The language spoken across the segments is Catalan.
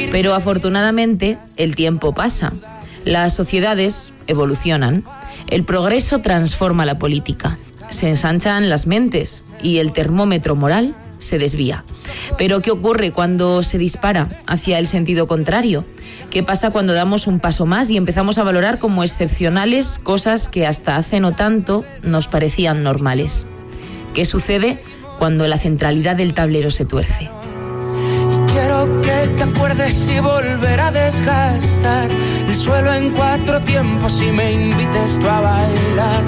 Pero afortunadamente el tiempo pasa. Las sociedades evolucionan. El progreso transforma la política. Se ensanchan las mentes y el termómetro moral se desvía. Pero ¿qué ocurre cuando se dispara hacia el sentido contrario? ¿Qué pasa cuando damos un paso más y empezamos a valorar como excepcionales cosas que hasta hace no tanto nos parecían normales? ¿Qué sucede cuando la centralidad del tablero se tuerce? Quiero que te acuerdes y volver a desgastar el suelo en 4 tiempos y me invites tú a bailar.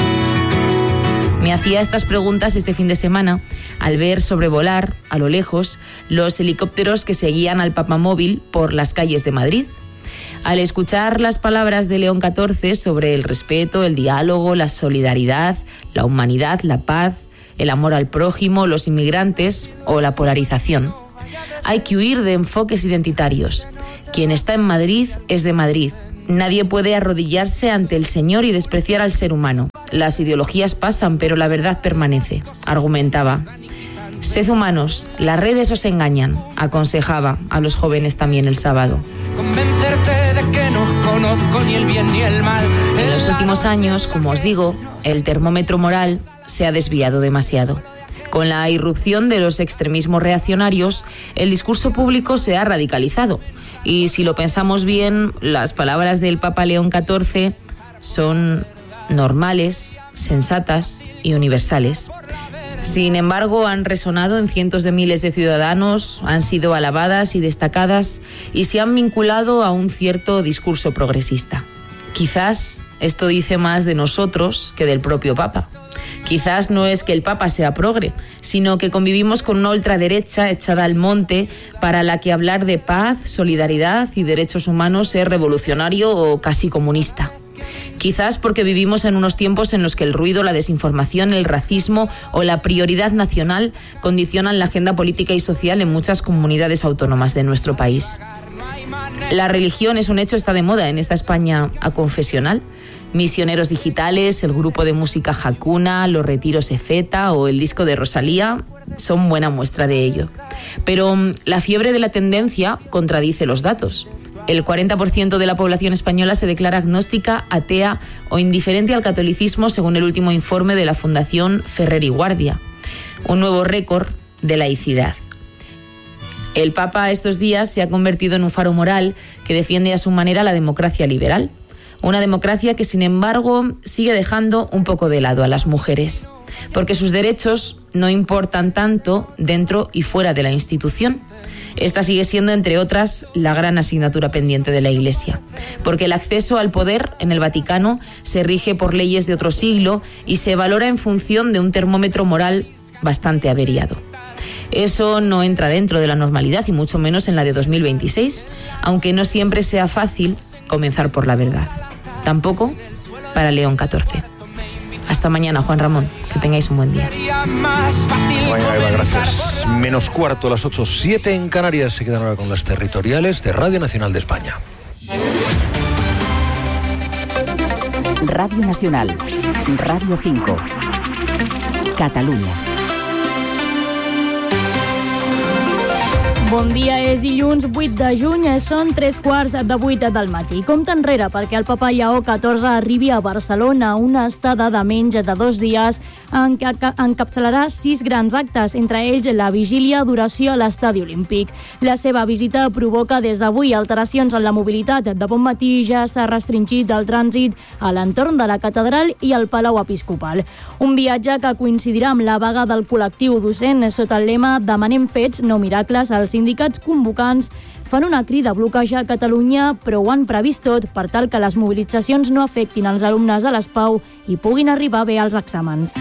Me hacía estas preguntas este fin de semana al ver sobrevolar, a lo lejos, los helicópteros que seguían al papamóvil por las calles de Madrid. Al escuchar las palabras de León XIV sobre el respeto, el diálogo, la solidaridad, la humanidad, la paz, el amor al prójimo, los inmigrantes o la polarización. Hay que huir de enfoques identitarios. Quien está en Madrid es de Madrid. Nadie puede arrodillarse ante el Señor y despreciar al ser humano. Las ideologías pasan, pero la verdad permanece, argumentaba. Sed humanos, las redes os engañan, aconsejaba a los jóvenes también el sábado. Convencerte de que no conozco ni el bien ni el mal. En los últimos años, como os digo, el termómetro moral se ha desviado demasiado. Con la irrupción de los extremismos reaccionarios, el discurso público se ha radicalizado. Y si lo pensamos bien, las palabras del Papa León XIV son normales, sensatas y universales. Sin embargo, han resonado en cientos de miles de ciudadanos, han sido alabadas y destacadas y se han vinculado a un cierto discurso progresista. Quizás esto dice más de nosotros que del propio Papa. Quizás no es que el Papa sea progre, sino que convivimos con una ultraderecha echada al monte para la que hablar de paz, solidaridad y derechos humanos es revolucionario o casi comunista. Quizás porque vivimos en unos tiempos en los que el ruido, la desinformación, el racismo o la prioridad nacional condicionan la agenda política y social en muchas comunidades autónomas de nuestro país. La religión es un hecho, está de moda en esta España aconfesional. Misioneros digitales, el grupo de música Hakuna, los retiros Efeta o el disco de Rosalía son buena muestra de ello. Pero la fiebre de la tendencia contradice los datos. El 40% de la población española se declara agnóstica, atea o indiferente al catolicismo, según el último informe de la Fundación Ferrer y Guardia. Un nuevo récord de laicidad. El Papa estos días se ha convertido en un faro moral que defiende a su manera la democracia liberal. Una democracia que, sin embargo, sigue dejando un poco de lado a las mujeres, porque sus derechos no importan tanto dentro y fuera de la institución. Esta sigue siendo, entre otras, la gran asignatura pendiente de la Iglesia, porque el acceso al poder en el Vaticano se rige por leyes de otro siglo y se valora en función de un termómetro moral bastante averiado. Eso no entra dentro de la normalidad y mucho menos en la de 2026, aunque no siempre sea fácil comenzar por la verdad. Tampoco para León XIV. Hasta mañana, Juan Ramón. Que tengáis un buen día. Bueno, Eva, gracias. -4 a las 8:07 en Canarias. Se quedan ahora con las territoriales de Radio Nacional de España. Radio Nacional, Radio 5, Catalunya. Bon dia, és dilluns 8 de juny, són 7:45 del matí. Compte enrere perquè el papa Lleó XIV arribi a Barcelona, una estada de menys de 2 dies en què encapçalarà 6 grans actes, entre ells la vigília d'oració a l'Estadi Olímpic. La seva visita provoca des d'avui alteracions en la mobilitat. De bon matí ja s'ha restringit el trànsit a l'entorn de la catedral i el Palau Episcopal. Un viatge que coincidirà amb la vaga del col·lectiu docent sota el lema "Demanem fets, no miracles". Els sindicats convocants fan una crida a bloquejar Catalunya, però ho han previst tot per tal que les mobilitzacions no afectin els alumnes de l'ESPAU i puguin arribar bé als exàmens.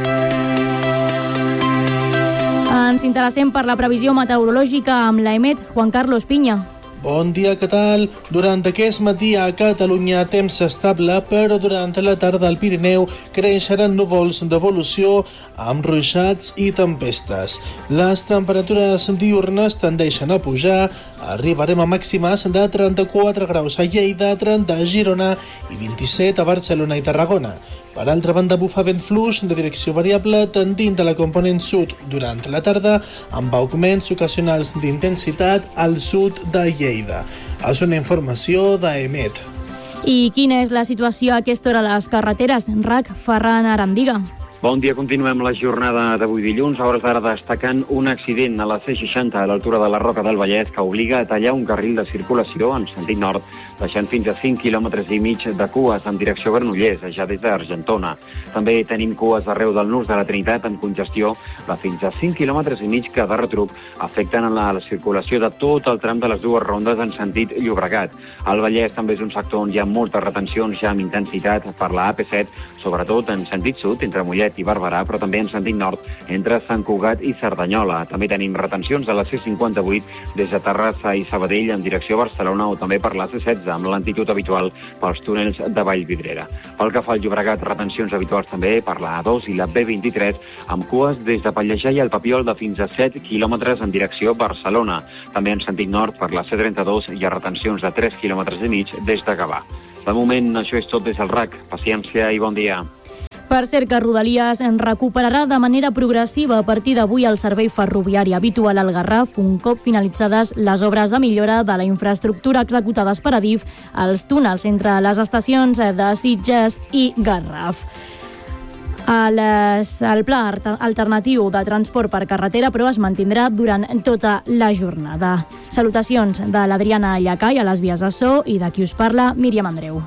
Ens interessem per la previsió meteorològica amb l'EMET. Juan Carlos Piña. Bon dia, què tal? Durant aquest matí a Catalunya temps estable, però durant la tarda al Pirineu creixeran núvols d'evolució amb ruixats i tempestes. Les temperatures diürnes tendeixen a pujar, arribarem a màximes de 34 graus a Lleida, 30 a Girona i 27 a Barcelona i Tarragona. Per altra banda, bufa vent fluix de direcció variable tendint a la component sud durant la tarda, amb augments ocasionals d'intensitat al sud de Lleida. És una informació d'EMET. I quina és la situació a aquesta hora a les carreteres? RAC, Ferran Arandiga. Bon dia, continuem la jornada d'avui dilluns. A hores d'ara destacant un accident a la C60 a l'altura de la Roca del Vallès que obliga a tallar un carril de circulació en sentit nord, deixant fins a 5 quilòmetres i mig de cues en direcció Granollers, ja des d'Argentona. També tenim cues arreu del Nus de la Trinitat amb congestió de fins a 5 quilòmetres i mig que de retruc afecten la circulació de tot el tram de les dues rondes en sentit Llobregat. El Vallès també és un sector on hi ha moltes retencions ja amb intensitat per la AP7, sobretot en sentit sud, entre Mollet i Barberà, però també en sentit nord, entre Sant Cugat i Cerdanyola. També tenim retencions a la C58 des de Terrassa i Sabadell en direcció a Barcelona o també per la C16 amb lentitud habitual pels túnels de Vallvidrera. Pel que fa al Llobregat, retencions habituals també per la A2 i la B23 amb cues des de Pallejà i el Papiol de fins a 7 quilòmetres en direcció a Barcelona. També en sentit nord per la C32 hi ha retencions de 3 quilòmetres i mig des de Gavà. De moment, això és tot des del RAC. Paciència i bon dia. Per cert que Rodalies en recuperarà de manera progressiva a partir d'avui el servei ferroviari habitual al Garraf un cop finalitzades les obres de millora de la infraestructura executades per Adif als túnels entre les estacions de Sitges i Garraf. El pla alternatiu de transport per carretera, però, es mantindrà durant tota la jornada. Salutacions de l'Adriana Llacai a les vies de so i de qui us parla, Míriam Andreu.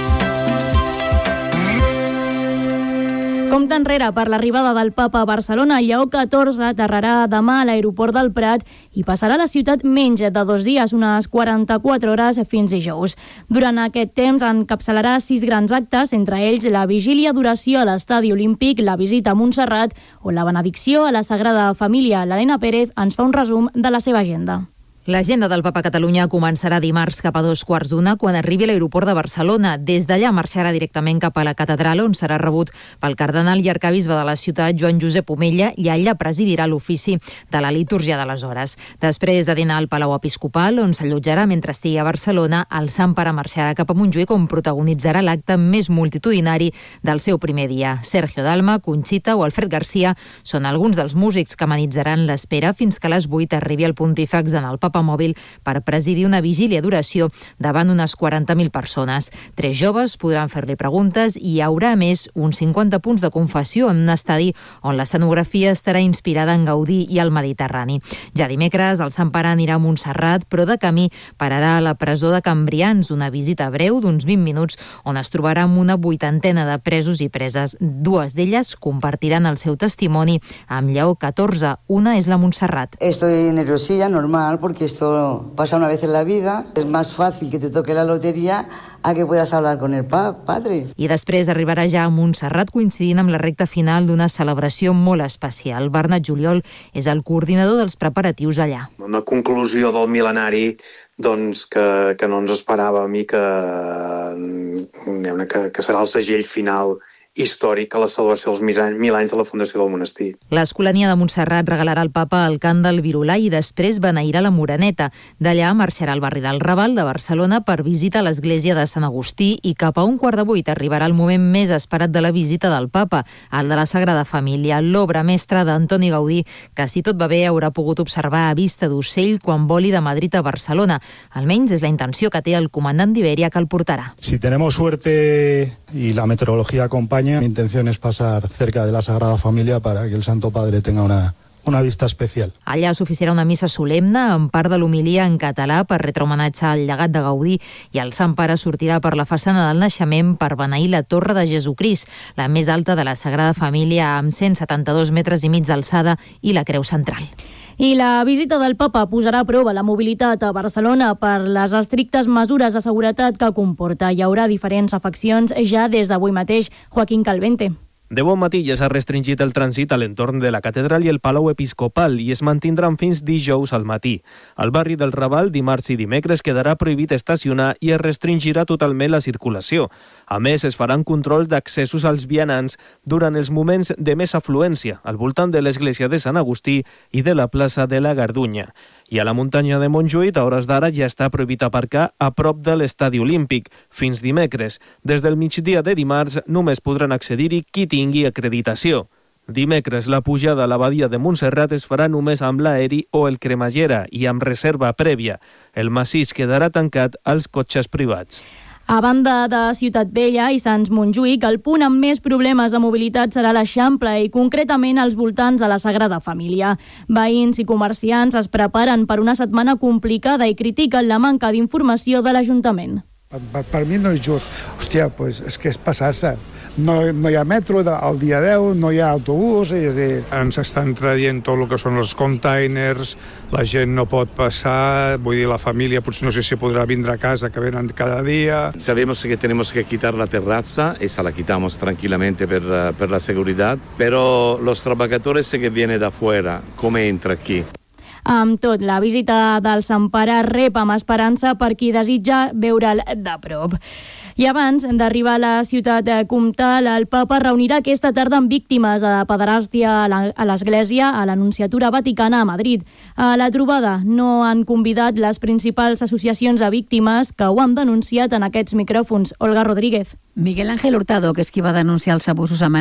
Compte enrere per l'arribada del Papa a Barcelona. Lleó XIV aterrarà demà a l'aeroport del Prat i passarà a la ciutat menys de 2 dies, unes 44 hores fins dijous. Durant aquest temps encapçalarà 6 grans actes, entre ells la vigília d'oració a l'Estadi Olímpic, la visita a Montserrat o la benedicció a la Sagrada Família. L'Helena Pérez ens fa un resum de la seva agenda. L'agenda del Papa a Catalunya començarà dimarts cap a 2:15 quan arribi a l'aeroport de Barcelona. Des d'allà marxarà directament cap a la catedral, on serà rebut pel cardenal i arcabisbe de la ciutat, Joan Josep Omella, i allà presidirà l'ofici de la litúrgia de les hores. Després de dinar al Palau Episcopal, on s'allotjarà mentre estigui a Barcelona, el Sant Pare marxarà cap a Montjuïc, on protagonitzarà l'acte més multitudinari del seu primer dia. Sergio Dalma, Conxita o Alfred Garcia són alguns dels músics que amenitzaran l'espera fins que a les 8 arribi el pontífex en el Papa Mòbil per presidir una vigília d'oració davant unes 40.000 persones. 3 joves podran fer-li preguntes i hi haurà més uns 50 punts de confessió en un estadi on l'escenografia estarà inspirada en Gaudí i el Mediterrani. Ja dimecres el Sant Pare anirà a Montserrat, però de camí pararà a la presó de Cambrians, una visita breu d'uns 20 minuts on es trobarà amb una 80ena de presos i preses. 2 d'elles compartiran el seu testimoni amb Lleó XIV. Una és la Montserrat. Estoy nerviosilla, normal, porque esto pasa una vez en la vida. Es más fácil que te toque la lotería a que puedas hablar con el padre. I després arribarà ja a Montserrat coincidint amb la recta final d'una celebració molt especial. Bernat Juliol és el coordinador dels preparatius allà. Una conclusió del mil·lenari doncs, que no ens esperàvem i que serà el segell final històric a la celebració dels 1.000 anys de la fundació del monestir. L'Escolania de Montserrat regalarà al Papa el cant del Virolà i després beneirà la Moreneta. D'allà marxarà al barri del Raval de Barcelona per visita a l'església de Sant Agustí i cap a 7:15 arribarà el moment més esperat de la visita del Papa, el de la Sagrada Família, l'obra mestra d'Antoni Gaudí, que si tot va bé haurà pogut observar a vista d'ocell quan voli de Madrid a Barcelona. Almenys és la intenció que té el comandant d'Iberia, que el portarà. Si tenemos suerte y la meteorología acompaña, mi intención es pasar cerca de la Sagrada Familia para que el Santo Padre tenga una vista especial. Allà s'oficiarà una missa solemne amb part de l'homilia en català per retre homenatge al llegat de Gaudí i el Sant Pare sortirà per la façana del naixement per beneir la Torre de Jesucrist, la més alta de la Sagrada Família amb 172 metres i mig d'alçada i la creu central. I la visita del Papa posarà a prova la mobilitat a Barcelona per les estrictes mesures de seguretat que comporta. Hi haurà diferents afeccions ja des d'avui mateix. Joaquín Calvente. De bon matí ja s'ha restringit el trànsit a l'entorn de la catedral i el Palau Episcopal i es mantindran fins dijous al matí. Al barri del Raval, dimarts i dimecres, quedarà prohibit estacionar i es restringirà totalment la circulació. A més, es faran control d'accessos als vianants durant els moments de més afluència, al voltant de l'església de Sant Agustí i de la plaça de la Gardunya. I a la muntanya de Montjuïc, a hores d'ara, ja està prohibit aparcar a prop de l'estadi olímpic, fins dimecres. Des del migdia de dimarts només podran accedir-hi qui tingui acreditació. Dimecres, la pujada a la badia de Montserrat es farà només amb l'aeri o el cremallera i amb reserva prèvia. El massís quedarà tancat als cotxes privats. A banda de Ciutat Vella i Sants Montjuïc, el punt amb més problemes de mobilitat serà l'Eixample i concretament als voltants de la Sagrada Família. Veïns i comerciants es preparen per una setmana complicada i critiquen la manca d'informació de l'Ajuntament. Per mi no és just. Hòstia, pues és que és passar-se. No hi ha metro al dia 10, no hi ha autobús, és dir... Ens estan traient tot el que són els containers, la gent no pot passar, vull dir, la família potser no sé si podrà vindre a casa, que venen cada día. Sabemos que tenemos que quitar la terraza, esa la quitamos tranquilamente per la seguridad, pero los trabajadores que vienen de afuera, ¿cómo entra aquí? Amb tot, la visita del Sant Pare rep amb esperança per qui desitja veure'l de prop. I abans d'arribar a la ciutat comtal, el papa reunirà aquesta tarda amb víctimes de pederàstia a l'Església a l'Anunciatura Vaticana a Madrid. A la trobada no han convidat les principals associacions de víctimes que ho han denunciat en aquests micròfons. Olga Rodríguez. Miguel Ángel Hurtado, que és qui va denunciar els abusos a